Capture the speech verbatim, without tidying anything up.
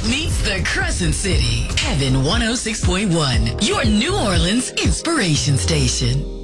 meets the Crescent City. Heaven one oh six point one, your New Orleans inspiration station.